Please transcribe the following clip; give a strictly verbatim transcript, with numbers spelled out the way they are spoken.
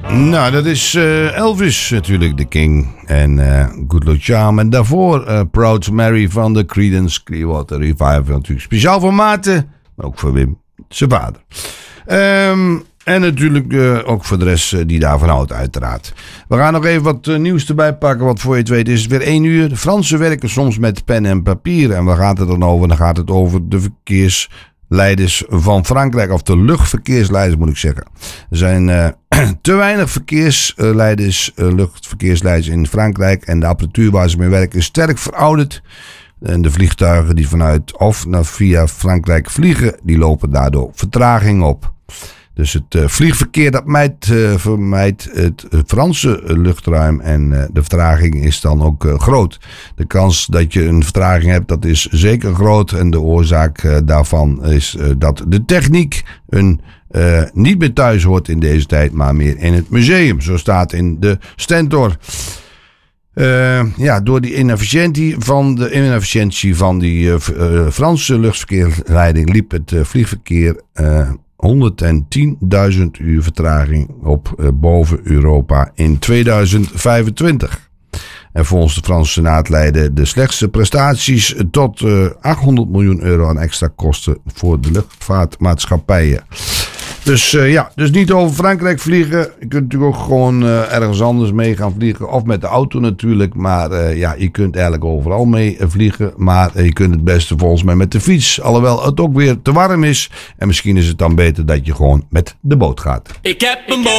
Nou, dat is uh, Elvis natuurlijk, de King. En uh, Good Luck Charm. En daarvoor uh, Proud to Mary van de Creedence Clearwater Revival. Natuurlijk speciaal voor Maarten, maar ook voor Wim, zijn vader. Um, en natuurlijk uh, ook voor de rest uh, die daarvan houdt, uiteraard. We gaan nog even wat uh, nieuws erbij pakken. Want voor je het weet is het weer één uur. De Fransen werken soms met pen en papier. En waar gaat het dan over? Dan gaat het over de verkeersleiders van Frankrijk. Of de luchtverkeersleiders moet ik zeggen. Er zijn uh, te weinig verkeersleiders, uh, luchtverkeersleiders in Frankrijk. En de apparatuur waar ze mee werken is sterk verouderd. En de vliegtuigen die vanuit of naar via Frankrijk vliegen, die lopen daardoor vertraging op. Dus het uh, vliegverkeer dat mijt, uh, vermijdt het uh, Franse uh, luchtruim en uh, de vertraging is dan ook uh, groot. De kans dat je een vertraging hebt, dat is zeker groot. En de oorzaak uh, daarvan is uh, dat de techniek een, uh, niet meer thuis hoort in deze tijd, maar meer in het museum. Zo staat in de Stentor. Uh, ja, door die inefficiëntie van de inefficiëntie van die uh, uh, Franse luchtverkeersleiding liep het uh, vliegverkeer uh, honderdtienduizend uur vertraging op uh, boven Europa in tweeduizend vijfentwintig. En volgens de Franse Senaat leidden de slechtste prestaties tot uh, achthonderd miljoen euro aan extra kosten voor de luchtvaartmaatschappijen. Dus uh, ja, dus niet over Frankrijk vliegen. Je kunt natuurlijk ook gewoon uh, ergens anders mee gaan vliegen. Of met de auto natuurlijk. Maar uh, ja, je kunt eigenlijk overal mee uh, vliegen. Maar uh, je kunt het beste volgens mij met de fiets. Alhoewel het ook weer te warm is. En misschien is het dan beter dat je gewoon met de boot gaat. Ik heb een boot.